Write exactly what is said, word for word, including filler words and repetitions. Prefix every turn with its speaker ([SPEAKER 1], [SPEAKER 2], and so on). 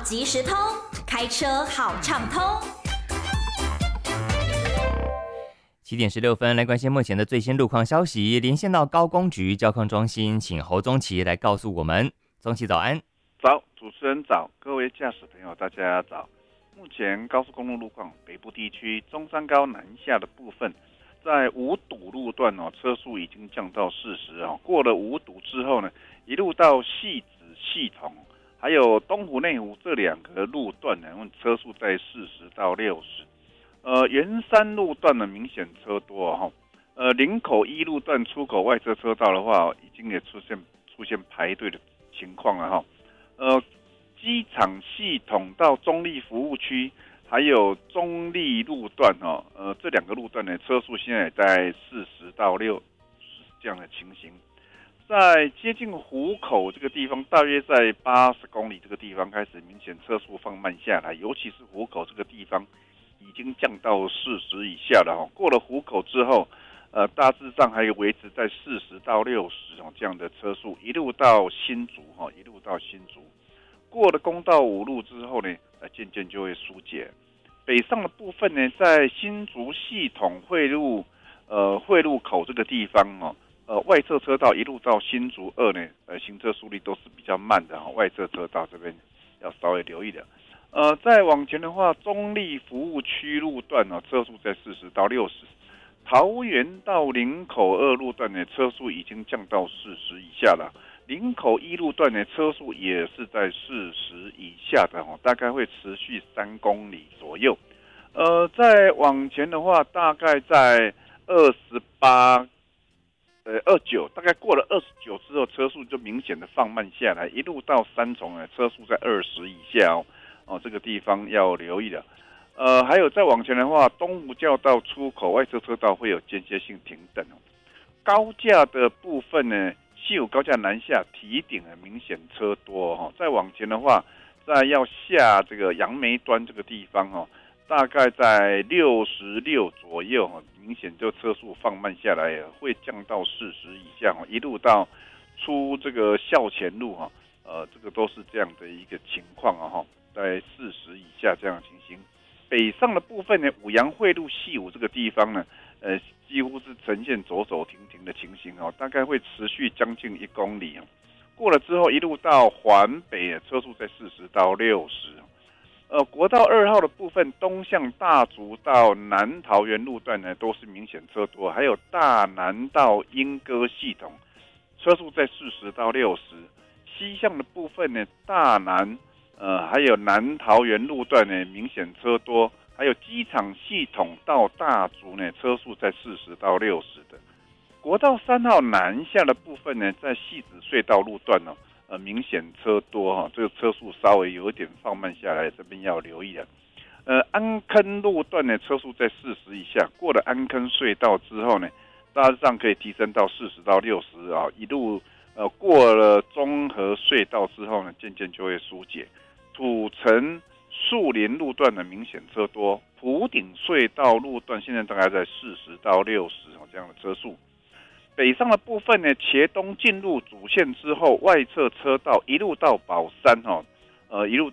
[SPEAKER 1] 即时通，开车好畅通。
[SPEAKER 2] 七点十六分，来关心目前的最新路况消息。连线到高工局交通中心，请侯宗奇来告诉我们。宗奇早安。
[SPEAKER 3] 早，主持人早，各位驾驶朋友大家早。目前高速公路路况，北部地区中山高南下的部分，在五堵路段哦，车速已经降到四十哦。过了五堵之后呢，一路到汐止、系统，还有东湖、内湖这两个路段呢，车速在四十到六十。呃，圆山路段呢明显车多哈、哦，呃，林口一路段出口外侧车道的话，已经也出现出现排队的情况了哈、哦，呃，机场系统到中立服务区，还有中立路段哦，呃，这两个路段呢，车速现在也在四十到六十这样的情形，在接近湖口这个地方，大约在八十公里这个地方开始明显车速放慢下来，尤其是湖口这个地方。已经降到四十以下了哈，过了湖口之后，呃，大致上还有维持在四十到六十哦这样的车速，一路到新竹哈，一路到新竹，过了公道五路之后呢，呃，渐渐就会疏解。北上的部分呢，在新竹系统汇入呃汇入口这个地方哦，呃，外侧车道一路到新竹二呢，呃，行车速率都是比较慢的哈，外侧车道这边要稍微留意的。呃，再往前的话，中立服务区路段呢、哦，车速在四十到六十；桃园到林口二路段呢，车速已经降到四十以下了。林口一路段呢，车速也是在四十以下的哦，大概会持续三公里左右。呃，再往前的话，大概在二十八。呃，二九大概过了二十九之后，车速就明显的放慢下来，一路到三重呢，车速在二十以下哦。哦，这个地方要留意的。呃，还有再往前的话，东湖教道出口外侧车道会有间歇性停等。高架的部分呢，西武高架南下提顶很明显车多哈、哦。再往前的话，在要下这个杨梅端这个地方哦，大概在六十六左右哈、哦，明显就车速放慢下来，会降到四十以下哈、哦，一路到出这个校前路哈、哦，呃，这个都是这样的一个情况啊哈。在四十以下这样的情形，北上的部分呢，五杨汇路西武这个地方呢，呃，几乎是呈现走走停停的情形哦，大概会持续将近一公里哦。过了之后，一路到环北，车速在四十到六十。呃，国道二号的部分，东向大竹到南桃园路段呢，都是明显车多，还有大南到莺歌系统，车速在四十到六十。西向的部分呢，大南。呃，还有南桃园路段呢，明显车多，还有机场系统到大竹呢，车速在四十到六十的。国道三号南下的部分呢，在汐止隧道路段呢、哦，呃，明显车多哈、哦，这个车速稍微有一点放慢下来，这边要留意的。呃，安坑路段呢，车速在四十以下，过了安坑隧道之后呢，大致上可以提升到四十到六十啊，一路呃过了中和隧道之后呢，渐渐就会疏解。土城树林路段的明显车多，埔顶隧道路段现在大概在四十到六十这样的车速。北上的部分呢，茄东进入主线之后，外侧车道一路到宝山哦，呃一路